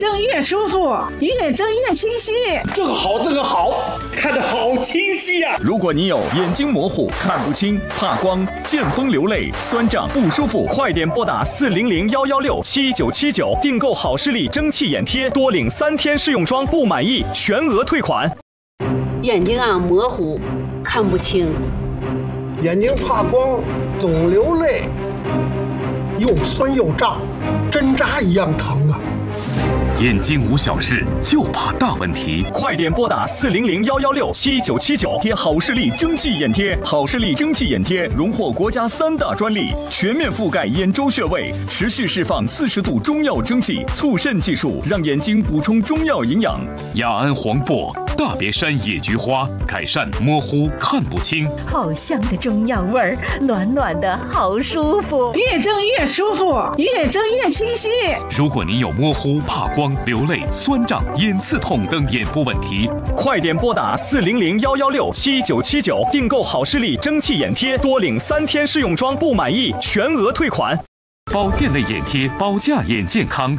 睁越舒服，越睁越清晰。 这个好，看得好清晰呀！ 如果你有眼睛模糊、看不清、怕光、见风流泪、酸胀不舒服，快点拨打400-116-7979订购好视力蒸汽眼贴，多领3天试用装，不满意全额退款。 眼睛模糊，看不清， 眼睛怕光，总流泪，又酸又胀，针扎一样疼啊！ 眼睛无小事，就怕大问题。 快点拨打400-116-7979贴好视力蒸汽眼贴。好视力蒸汽眼贴荣获国家3大专利，全面覆盖眼周穴位，持续释放40度中药蒸汽，促肾技术，让眼睛补充中药营养。 雅安黄柏、大别山野菊花，改善模糊看不清。 好香的中药味儿，暖暖的好舒服， 越蒸越舒服，越蒸越清晰。 如果您有模糊、怕光、流泪、酸胀、眼刺痛等眼部问题， 快点拨打400-116-7979订购好视力蒸汽眼贴，多领3天试用装，不满意全额退款。 保健类眼贴，保驾眼健康。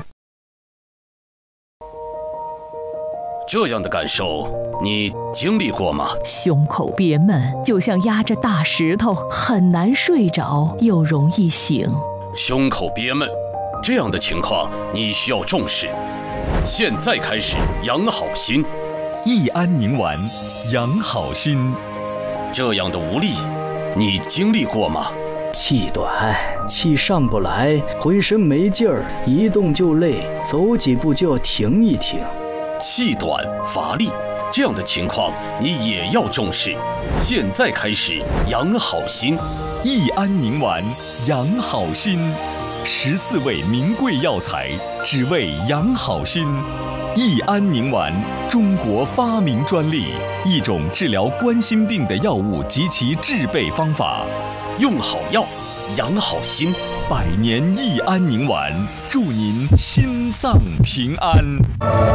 这样的感受你经历过吗？ 胸口憋闷，就像压着大石头，很难睡着，又容易醒。 胸口憋闷，这样的情况你需要重视。现在开始养好心， 益安宁丸，养好心。 这样的无力，你经历过吗？ 气短，气上不来，浑身没劲儿，一动就累，走几步就要停一停。 气短乏力，这样的情况你也要重视。现在开始养好心， 益安宁丸，养好心。14味名贵药材，只为养好心。益安宁丸，中国发明专利，一种治疗冠心病的药物及其制备方法。 用好药，养好心 ，100年益安宁丸，祝您心脏平安。